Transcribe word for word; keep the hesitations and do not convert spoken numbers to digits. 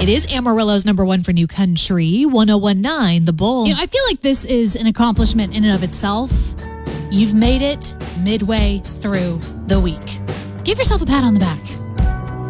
It is Amarillo's number one for New Country, one oh one point nine The Bull. You know, I feel like this is an accomplishment in and of itself. You've made it midway through the week. Give yourself a pat on the back.